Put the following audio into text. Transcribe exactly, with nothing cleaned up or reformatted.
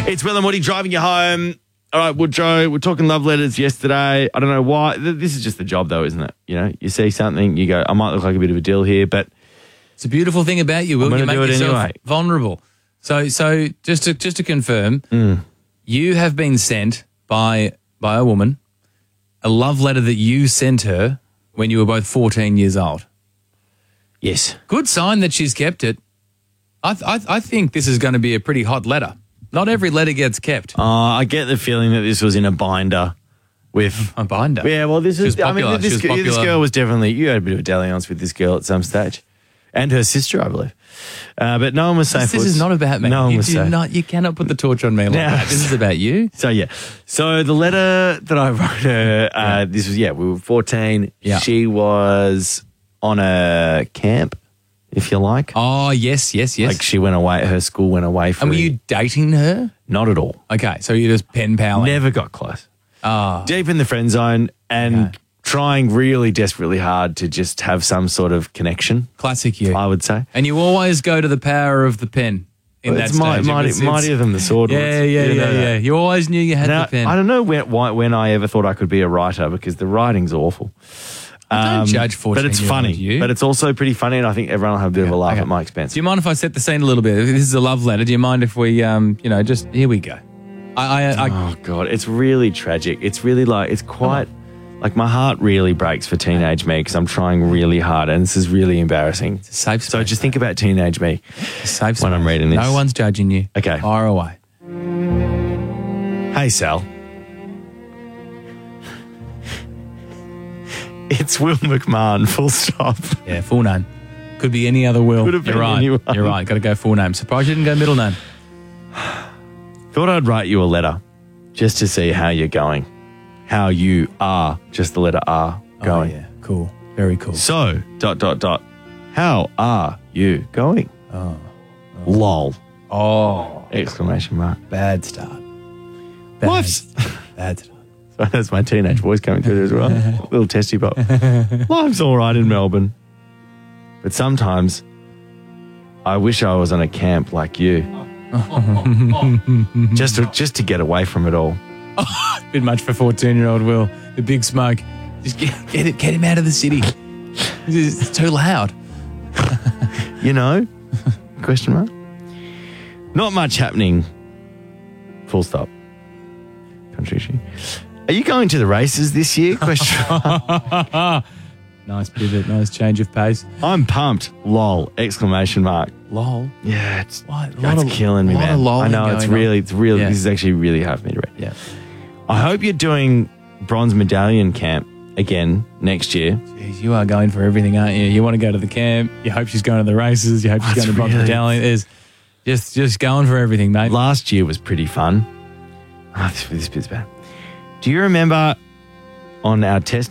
It's Will and Woody driving you home. All right, Woodrow, we're talking love letters yesterday. I don't know why. This is just the job, though, isn't it? You know, you see something, you go, I might look like a bit of a deal here, but it's a beautiful thing about you, Will. I'm You gonna make do it yourself anyway. vulnerable. So, so just to just to confirm, Mm. you have been sent by by a woman a love letter that you sent her when you were both fourteen years old. yes. Good sign that she's kept it. I th- I, th- I think this is going to be a pretty hot letter. Not every letter gets kept. Uh, I get the feeling that this was in a binder with... A binder. Yeah, well, this She is... was I mean, popular. this, She was girl- this popular. girl was definitely... You had a bit of a dalliance with this girl at some stage. And her sister, I believe. Uh, but no one was safe. This is not about me. No one you, was do safe. not, you cannot put the torch on me like No. that. This is about you. So, yeah. So, the letter that I wrote her, uh, Yeah. this was, yeah, we were fourteen. Yeah. She was on a camp, if you like. Oh, yes, yes, yes. Like, she went away, her school went away for... and were you dating her? Not at all. Okay, so you're just pen paling. Never got close. Oh. Deep in the friend zone and Okay. trying really desperately hard to just have some sort of connection, Classic you. I would say. And you always go to the power of the pen in Well, that it's mighty, stage. mighty, It's- it's- mightier than the sword was. Yeah, yeah, You yeah, know that. yeah. You always knew you had Now, the pen. I don't know when, why, when I ever thought I could be a writer because the writing's awful. Don't judge But it's fourteen-year-old funny. you. But it's also pretty funny, and I think everyone will have a bit of a laugh Okay. at my expense. Do you mind if I set the scene a little bit? If this is a love letter, do you mind if we, um, you know, just, here we go. I, I, I Oh, God, it's really tragic. It's really like, it's quite, like my heart really breaks for teenage me because I'm trying really hard, and this is really embarrassing. it's a safe space. So just think about teenage me. It's a safe when I'm space. reading this. No one's judging you. Okay. Fire away. Hey, Sal. It's Will McMahon, full stop. Yeah, full name. Could be any other Will. Could have You're been right. anyone. You're right. Got to go full name. Surprised you didn't go middle name. Thought I'd write you a letter just to see how you're going. How you are, just the letter R, going. Oh, yeah. Cool. Very cool. So, dot, dot, dot. How are you going? Oh. Lol. Oh. Exclamation mark. Bad start. Bad, Life's... bad start. So that's my teenage voice coming through there as well. Little testy pop. Life's all right in Melbourne. But sometimes I wish I was on a camp like you. just, to, just to get away from it all. Bit much for fourteen-year-old Will. The big smoke. Just get, get, it, get him out of the city. It's too loud. You know? Question mark. Not much happening. Full stop. Country issue. Are you going to the races this year? Question mark. Nice pivot. Nice change of pace. I'm pumped. Lol. Exclamation mark. Lol. Yeah, it's, What? A lot it's of- killing me, a lot man. of lolling I know it's going on. really, it's really. Yeah. This is actually really hard for me to read. Yeah. I hope you're doing bronze medallion camp again next year. Jeez, you are going for everything, aren't you? You want to go to the camp. You hope she's going to the races. You hope she's That's going to bronze really- medallion. Is just just going for everything, mate. Last year was pretty fun. Oh, this, this bit's bad. Do you remember on our test